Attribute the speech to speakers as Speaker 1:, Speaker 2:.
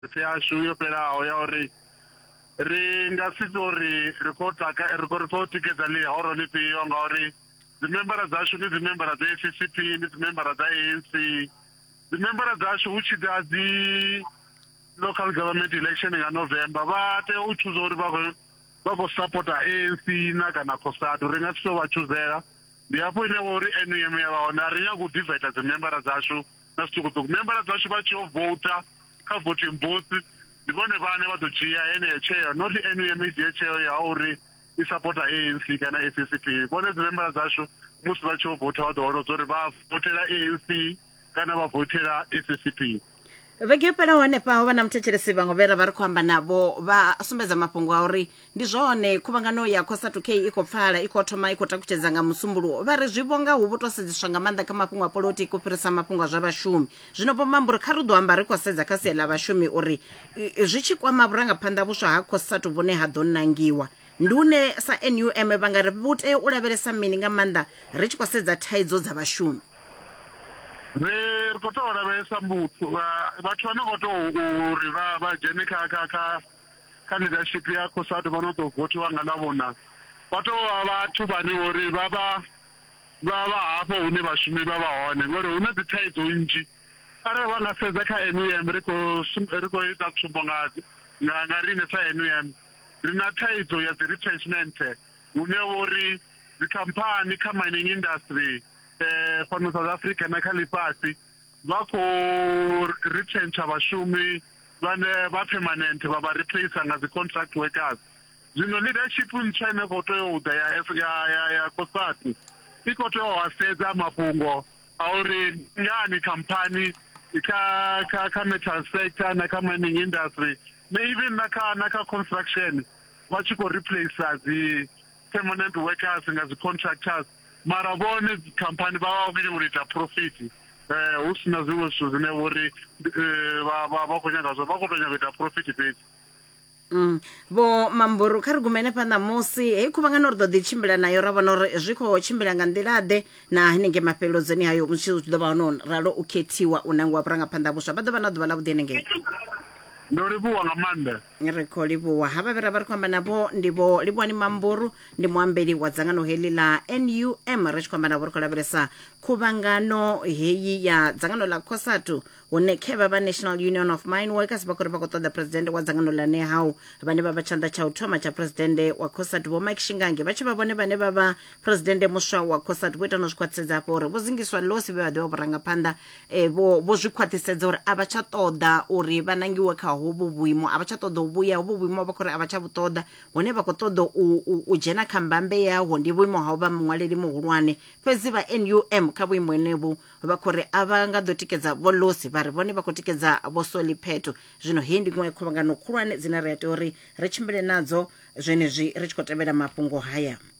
Speaker 1: se ashu yo pela o ya ori ri nga sitori rekota ke le horo le piyo nga ori the members ashu ni the members the FCP ni the members the ANC the members ashu which does the local government election in November ba te u choose ori ba go supporta ANC na kana COSATU ri nga so ba choosela ndiyapo ine ori NUM ya ona ri ya ku divide the members ashu na stukutu members ashu ba cho vota ka voting booth ndibone bane badojiya ene chair not NUM is chair ya ori I support ANC kana FCP bone the members ashu musi ba cho vota wa doro zori ba votela ANC kana ba votela FCP
Speaker 2: vegepela hone pa vha na mthetshelesi vhango vera vha ri khou amba navho vha sumbedza mafhungo a uri ndi zwone khuvhangano ya COSATU K iko pfala iko thoma iko takutshedza nga musumbuluwo vha ri zwi vhonga hu vho to sedziswa nga maanḓa kha mafhungo a polotiki u fhirisa mafhungo a zwa vhashumi zwino po mamburi kha ri ḓo amba ri khou sedza kha sia ḽa vhashumi uri zwi tshi kwama vhurangaphanḓa vhuswa ha COSATU vhune ha ḓo nangiwa ndi une sa NUM vha nga ri vhu tea u lavhelesa mini nga maanḓa ri tshi khou sedza thaidzo dza vhashumi
Speaker 1: re ko to ra be sa muthu batho bana go to uri ba jene ka leadership ya COSATU bana to votiwa nga na bona batho batho bane uri ba hapo une bashumi ba hone ngore una dithaidzo inji ara wana sedza kha NUM ri ko ita tshumbongati nga rine sa NUM rina thaidzo ya the retrenchment une uri the company ka mining industry from South Africa na Kalipati bako retrench abashumi bane ba permanent ba replace nga the contract workers zino leadership in China go to ya COSATU iko to wasedza mafhungo auri ngani company ka metal sector na ka mining industry maybe na ka construction what you go replace the permanent workers nga the contractors marabone company ba wa kulita profit usina ziwo zwine uri ba khonyanga zo ba khonyanga ita profit base
Speaker 2: bo mamburu kha ri gumene phanḓa musi hei khuvhangano ri ḓo ḓi tshimbila nayo ra vhona uri zwi khou tshimbila nga nḓilaḓe na henengei mafhelelozeni hayo mutshi ḓo vha hone ralo u khethiwa u nangiwa vhurangaphanḓa vhuswa vha ḓo vha na ḓuvha ḽa vhuḓi henengei
Speaker 1: ndo livhuwa nga maanḓa
Speaker 2: ri khou livhuwa havha vhera vha ri khou amba navho ndivho livhuwani mamburu ndi muambeli wa dzangano heḽi ḽa NUM ri tshi khou amba navho ri khou lavhelesa khuvhangano heyi ya dzangano ḽa COSATU hune khevha vha National Union of Mine Workers vha khou ri vha khou ṱoḓa president wa dzangano ḽa NEHAWU vhane vha vha tshanḓa tsha u thoma tsha president wa COSATU vho Mike Shingange vha tshi vha vhone vhane vha vha president muswa wa COSATU vho ita no zwi khwaṱhisedza hafho uri vho zingiswa ḽosi vhe vha ḓivha vhurangaphanḓa vho zwi khwaṱhisedza uri a vha tsha ṱoḓa uri vha nangiwe kha hovhu vhuimo a vha tsha ṱoḓa u vhuya hovhu vhuimo vha khou ri a vha tsha vhu ṱoḓa hone vha khou ṱoḓa u dzhena kha mbambe yaho ndi vhuimo ha u vha muṅwaleli muhulwane fhedzi vha NUM kha vhuimo henevhu vha khou ri a vha nga ḓo tikedza vho ḽosi vha ri vhone vha khou tikedza vho Soliphetho zwino hei ndi iṅwe khuvhangano khulwane dzine ri a tea uri ri tshimbile nadzo zwenezwi ri tshi khou tevhela mafhungo haya